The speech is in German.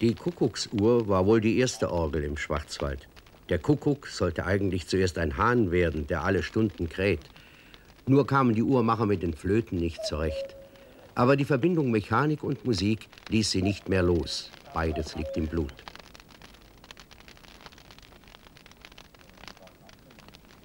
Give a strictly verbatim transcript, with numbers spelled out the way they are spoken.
Die Kuckucksuhr war wohl die erste Orgel im Schwarzwald. Der Kuckuck sollte eigentlich zuerst ein Hahn werden, der alle Stunden kräht. Nur kamen die Uhrmacher mit den Flöten nicht zurecht. Aber die Verbindung Mechanik und Musik ließ sie nicht mehr los. Beides liegt im Blut.